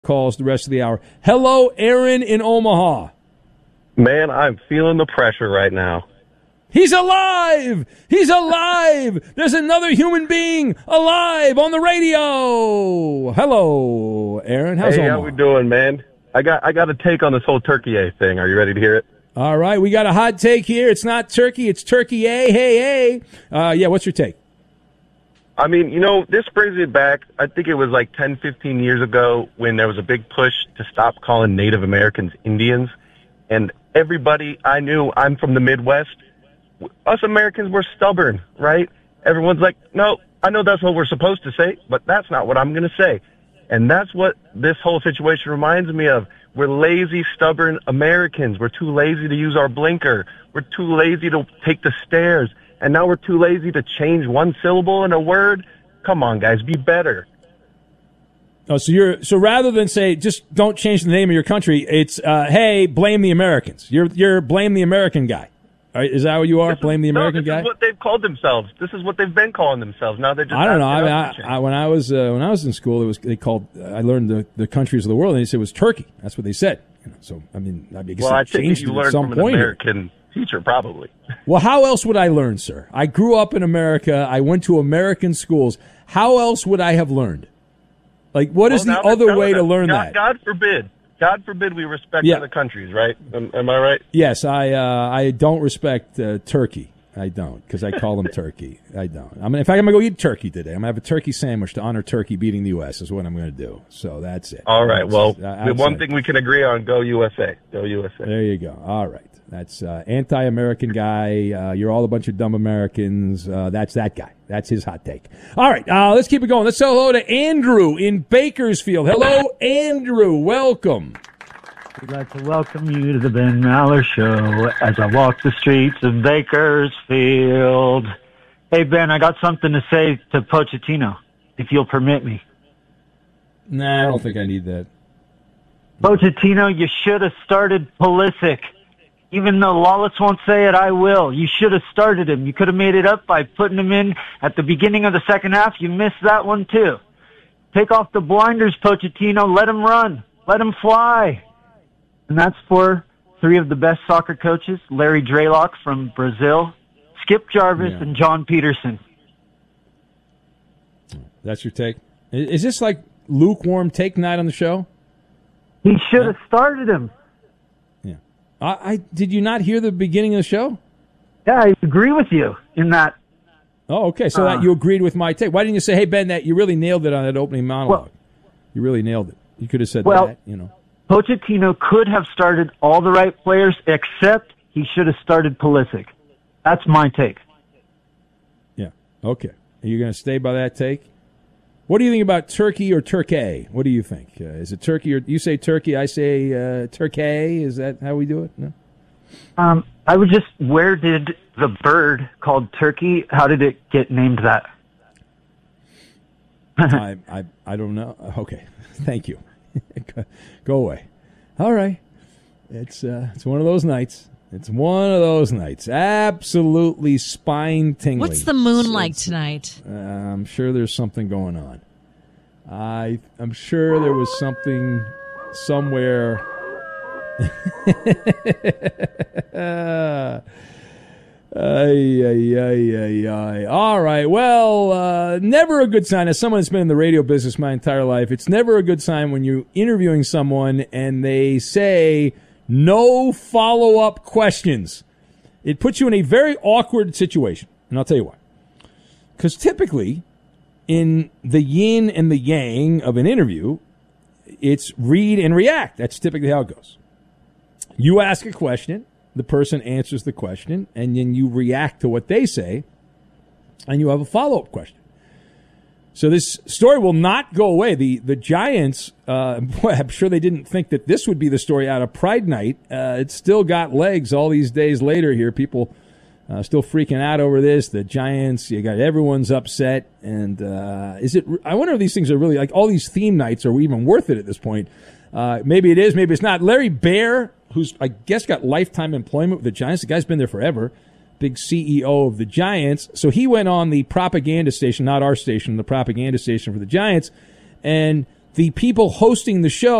calls the rest of the hour. Hello, Aaron in Omaha. Man, I'm feeling the pressure right now. He's alive! He's alive! There's another human being alive on the radio! Hello, Aaron. How's Omaha? How we doing, man? I got a take on this whole Turkey A thing. Are you ready to hear it? All right, we got a hot take here. It's not turkey, it's Turkey A. Hey. Yeah, what's your take? I mean, this brings me back. I think it was like 10, 15 years ago when there was a big push to stop calling Native Americans Indians. And everybody I knew, I'm from the Midwest, us Americans were stubborn, right? Everyone's like, no, I know that's what we're supposed to say, but that's not what I'm going to say. And that's what this whole situation reminds me of. We're lazy, stubborn Americans. We're too lazy to use our blinker. We're too lazy to take the stairs. And now we're too lazy to change one syllable in a word. Come on, guys, be better. Oh, so rather than say just don't change the name of your country, it's hey, blame the Americans. You're blame the American guy. All right, is that what you are? Blame the American guy. This is what they've called themselves. This is what they've been calling themselves. Now they just I don't know. When I was in school, I learned the countries of the world, and they said it was Turkey. That's what they said. So I guess I think changed you it learned at some from point. An American teacher, probably. Well, how else would I learn, sir? I grew up in America. I went to American schools. How else would I have learned? Like, what is the other way to learn that? God forbid we respect other countries, right? Am I right? Yes, I don't respect Turkey. I don't, because I call them Turkey. I don't. In fact, I'm going to go eat turkey today. I'm going to have a turkey sandwich to honor Turkey beating the U.S. is what I'm going to do. So that's it. All right. The one thing we can agree on, go USA. Go USA. There you go. All right. That's anti-American guy. You're all a bunch of dumb Americans. That's that guy. That's his hot take. All right, let's keep it going. Let's say hello to Andrew in Bakersfield. Hello, Andrew. Welcome. We'd like to welcome you to the Ben Maller Show as I walk the streets of Bakersfield. Hey, Ben, I got something to say to Pochettino, if you'll permit me. Nah, I don't think I need that. Pochettino, you should have started Pulisic. Even though Lawless won't say it, I will. You should have started him. You could have made it up by putting him in at the beginning of the second half. You missed that one, too. Take off the blinders, Pochettino. Let him run. Let him fly. And that's for three of the best soccer coaches, Larry Draylock from Brazil, Skip Jarvis, and John Peterson. That's your take? Is this like lukewarm take night on the show? He should have started him. I did you not hear the beginning of the show? Yeah, I agree with you in that. Oh, okay. So that you agreed with my take. Why didn't you say, hey, Ben, that you really nailed it on that opening monologue? You really nailed it. You could have said that, Pochettino could have started all the right players, except he should have started Pulisic. That's my take. Yeah. Okay. Are you going to stay by that take? What do you think about Turkey or Turkey? What do you think? Is it Turkey or you say Turkey? I say Turkey. Is that how we do it? No. I would just. Where did the bird called turkey? How did it get named that? I don't know. Okay, thank you. Go away. All right. It's one of those nights. It's one of those nights. Absolutely spine-tingling. What's the moon like tonight? I'm sure there's something going on. I'm sure there was something somewhere. All right. Well, never a good sign. As someone that's been in the radio business my entire life, it's never a good sign when you're interviewing someone and they say no follow-up questions. It puts you in a very awkward situation, and I'll tell you why. Because typically, in the yin and the yang of an interview, it's read and react. That's typically how it goes. You ask a question, the person answers the question, and then you react to what they say, and you have a follow-up question. So this story will not go away. The Giants, boy, I'm sure they didn't think that this would be the story out of Pride Night. It's still got legs all these days later here. People still freaking out over this. The Giants, everyone's upset. And I wonder if these things are really, like all these theme nights are even worth it at this point. Maybe it is, maybe it's not. Larry Baer, who's, I guess, got lifetime employment with the Giants. The guy's been there forever. Big CEO of the Giants. So he went on the propaganda station, not our station, the propaganda station for the Giants, and the people hosting the show